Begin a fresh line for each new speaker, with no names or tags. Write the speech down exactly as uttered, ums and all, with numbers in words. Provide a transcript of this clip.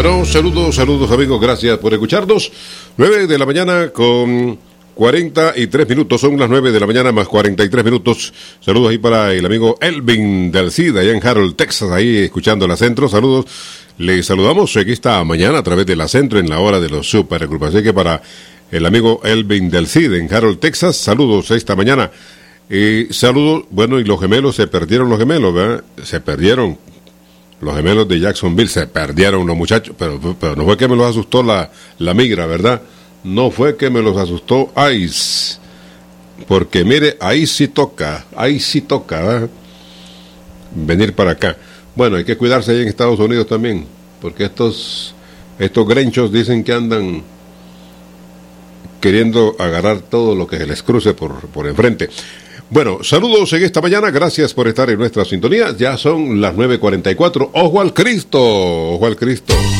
Bueno, saludos, saludos amigos, gracias por escucharnos. nueve de la mañana con cuarenta y tres minutos, son las nueve de la mañana más cuarenta y tres minutos. Saludos ahí para el amigo Elvin del C I D, allá en Harold, Texas, ahí escuchando la Centro. Saludos, les saludamos aquí esta mañana a través de la Centro en la hora de los supergrupos. Así que para el amigo Elvin del C I D en Harold, Texas, saludos esta mañana. Eh, saludos, bueno, y los gemelos, se perdieron los gemelos, ¿verdad? Se perdieron. Los gemelos de Jacksonville se perdieron los muchachos, pero, pero no fue que me los asustó la, la migra, ¿verdad? No fue que me los asustó ICE, porque mire, ahí sí toca, ahí sí toca, ¿eh? Venir para acá. Bueno, hay que cuidarse ahí en Estados Unidos también, porque estos, estos grenchos dicen que andan queriendo agarrar todo lo que se les cruce por, por enfrente. Bueno, saludos en esta mañana, gracias por estar en nuestra sintonía. Ya son las nueve cuarenta y cuatro. ¡Ojo al Cristo! ¡Ojo al Cristo!